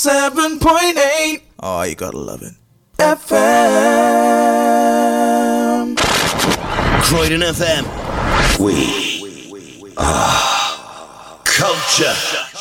7.8. Oh, you gotta love it. FM. Croydon FM. We are culture.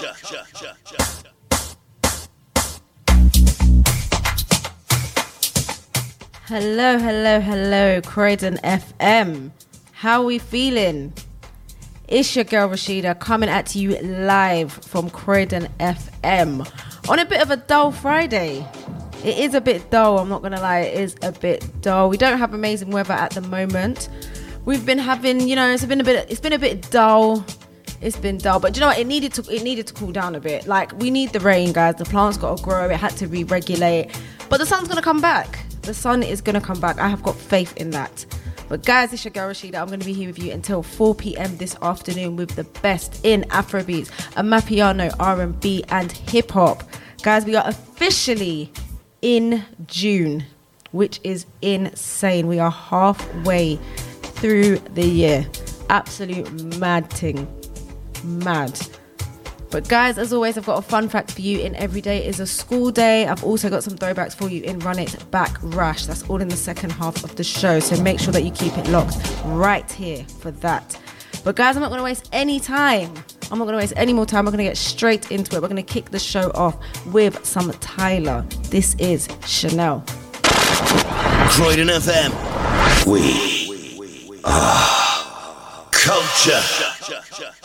Hello, Croydon FM. How are we feeling? It's your girl Rashida coming at you live from Croydon FM on a bit of a dull Friday. It is a bit dull, I'm not gonna lie, it is a bit dull. We don't have amazing weather at the moment. We've been having, it's been a bit dull. It's been dull, but you know what? It needed to cool down a bit. Like, we need the rain, guys. The plants got to grow. It had to re-regulate, but the sun's gonna come back. The sun is gonna come back. I have got faith in that. But guys, it's your girl Rashida. I'm going to be here with you until 4 p.m. this afternoon with the best in Afrobeats, Amapiano, R&B and hip hop. Guys, we are officially in June, which is insane. We are halfway through the year. Absolute mad thing. Mad. But guys, as always, I've got a fun fact for you in Every Day is a School Day. I've also got some throwbacks for you in Run It Back Rash. That's all in the second half of the show, so make sure that you keep it locked right here for that. But guys, I'm not going to waste any time. I'm not going to waste any more time. We're going to get straight into it. We're going to kick the show off with some Tyler. This is Chanel. Croydon FM. We are culture.